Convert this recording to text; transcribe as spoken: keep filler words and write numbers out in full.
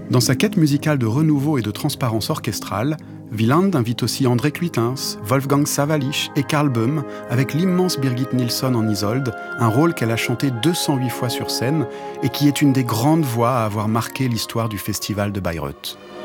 Dans sa quête musicale de renouveau et de transparence orchestrale, Wieland invite aussi André Cuitens, Wolfgang Sawallisch et Karl Böhm, avec l'immense Birgit Nilsson en Isolde, un rôle qu'elle a chanté deux cent huit fois sur scène et qui est une des grandes voix à avoir marqué l'histoire du festival de Bayreuth.